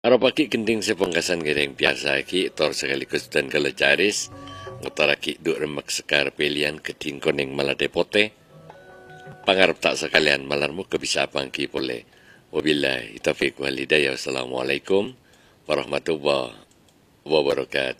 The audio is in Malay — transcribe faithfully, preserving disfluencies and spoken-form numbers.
Arapaki kenting sepengkasan gereng biasa ki tor sekaligus dan kalau caris ngutaraki duk remak sekar pilihan keting koneng maladepote pangarap tak sekalian malarmu kebisapang ki pole wabillahi taufiq wal hidayah. Wassalamualaikum warahmatullahi wabarakatuh.